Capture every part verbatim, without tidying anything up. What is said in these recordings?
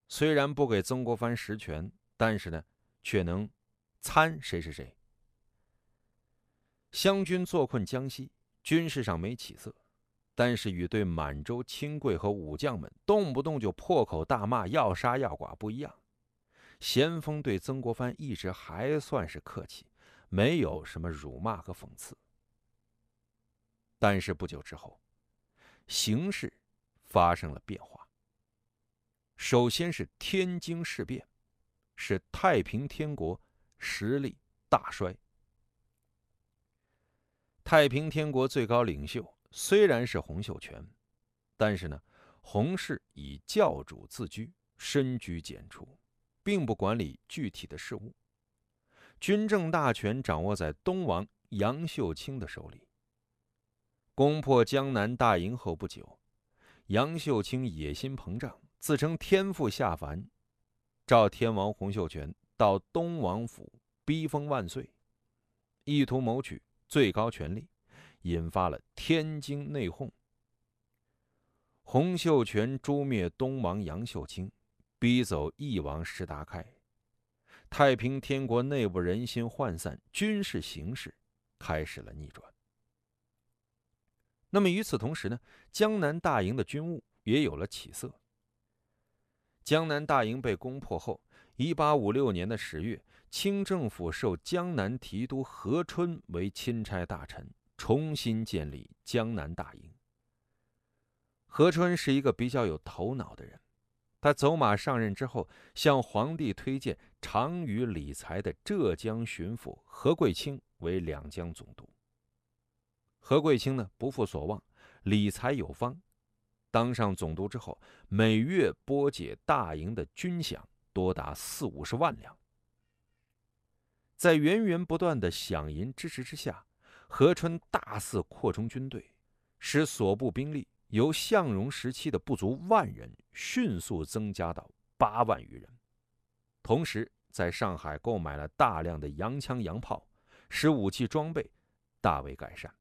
虽然不给曾国藩实权，但是呢，却能参谁是谁。湘军坐困江西，军事上没起色，但是与对满洲亲贵和武将们动不动就破口大骂要杀要剐不一样，咸丰对曾国藩一直还算是客气，没有什么辱骂和讽刺。但是不久之后，形势发生了变化。首先是天津事变，使太平天国实力大衰。太平天国最高领袖虽然是洪秀全，但是呢，洪氏以教主自居，深居简出，并不管理具体的事务，军政大权掌握在东王杨秀清的手里。攻破江南大营后不久，杨秀清野心膨胀，自称天父下凡，召天王洪秀全到东王府逼封万岁，意图谋取最高权力，引发了天津内讧。洪秀全诛灭东王杨秀清，逼走义王石达开，太平天国内部人心涣散，军事形势开始了逆转。那么与此同时呢，江南大营的军务也有了起色。江南大营被攻破后，一八五六年的十月，清政府授江南提督何春为钦差大臣，重新建立江南大营。何春是一个比较有头脑的人，他走马上任之后，向皇帝推荐长于理财的浙江巡抚何贵卿为两江总督。何贵卿呢，不负所望，理财有方，当上总督之后，每月拨解大营的军饷多达四五十万两。在源源不断的饷银支持之下，何春大肆扩充军队，使所部兵力由向荣时期的不足万人迅速增加到八万余人。同时在上海购买了大量的洋枪洋炮，使武器装备大为改善。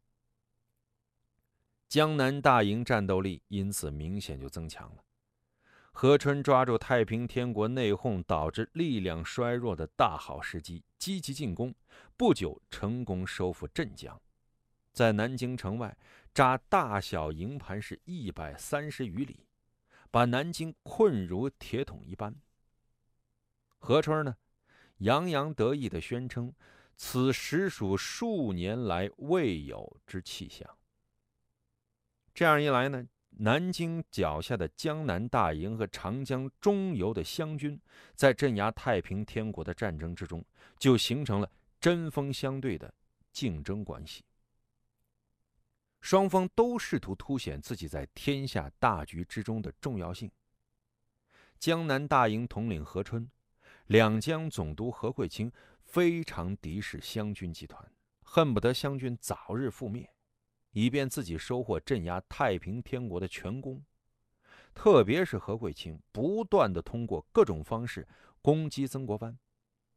江南大营战斗力因此明显就增强了。何春抓住太平天国内讧导致力量衰弱的大好时机，积极进攻，不久成功收复镇江，在南京城外扎大小营盘是一百三十余里，把南京困如铁桶一般。何春呢，洋洋得意地宣称，此实属数年来未有之气象。这样一来呢，南京脚下的江南大营和长江中游的湘军，在镇压太平天国的战争之中，就形成了针锋相对的竞争关系。双方都试图凸显自己在天下大局之中的重要性。江南大营统领何春，两江总督何贵卿非常敌视湘军集团，恨不得湘军早日覆灭，以便自己收获镇压太平天国的全功。特别是何贵卿不断地通过各种方式攻击曾国藩。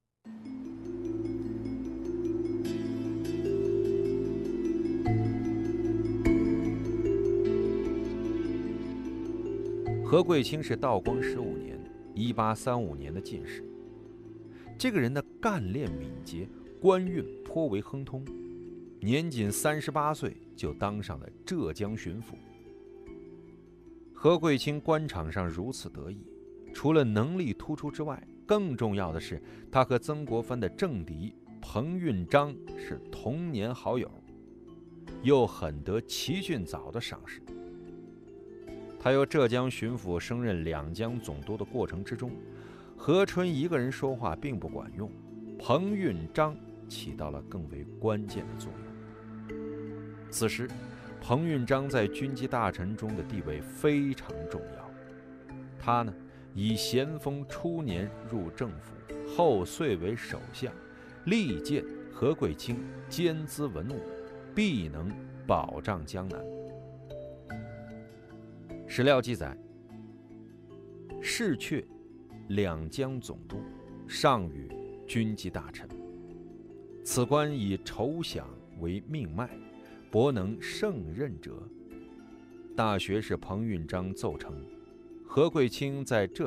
何贵卿是道光十五年（一八三五年）的进士，这个人的干练敏捷，官运颇为亨通，年仅三十八岁就当上了浙江巡抚。何贵卿官场上如此得意，除了能力突出之外，更重要的是他和曾国藩的政敌彭运章是童年好友，又很得齐俊藻的赏识。他由浙江巡抚升任两江总督的过程之中，何春一个人说话并不管用，彭运章起到了更为关键的作用。此时彭运章在军机大臣中的地位非常重要，他呢以咸丰初年入政府，后遂为首相，力荐何贵卿兼资文武，必能保障江南。史料记载，侍阙两江总督，上与军机大臣，此官以筹饷为命脉，博能胜任者。大学士彭运章奏称，何贵卿在浙